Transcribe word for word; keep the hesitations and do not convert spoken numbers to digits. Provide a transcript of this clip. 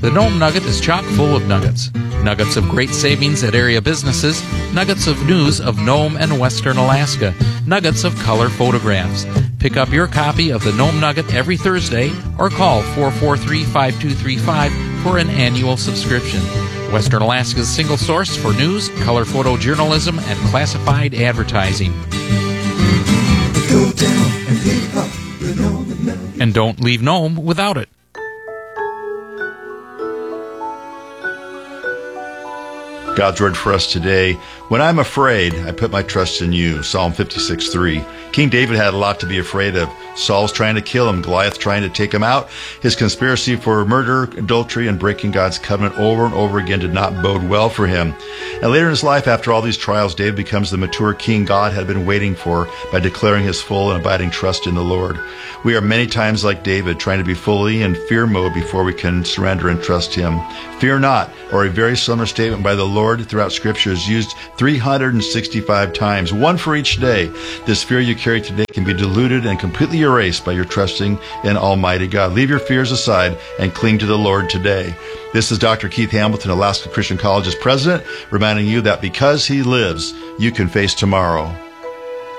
The Nome Nugget is chock full of nuggets. Nuggets of great savings at area businesses, nuggets of news of Nome and Western Alaska, nuggets of color photographs. Pick up your copy of the Nome Nugget every Thursday or call four four three, five two three five for an annual subscription. Western Alaska's single source for news, color photojournalism, and classified advertising. Go down and pick up the Nome Nugget. And don't leave Nome without it. God's word for us today. When I'm afraid, I put my trust in you. Psalm fifty-six three. King David had a lot to be afraid of. Saul's trying to kill him, Goliath trying to take him out. His conspiracy for murder, adultery, and breaking God's covenant over and over again did not bode well for him. And later in his life, after all these trials, David becomes the mature king God had been waiting for by declaring his full and abiding trust in the Lord. We are many times like David, trying to be fully in fear mode before we can surrender and trust him. Fear not, or a very similar statement by the Lord throughout Scripture, is used three hundred sixty-five times, one for each day. This fear you carry today can be diluted and completely erased by your trusting in Almighty God. Leave your fears aside and cling to the Lord today. This is Doctor Keith Hamilton, Alaska Christian College's president, reminding you that because He lives, you can face tomorrow.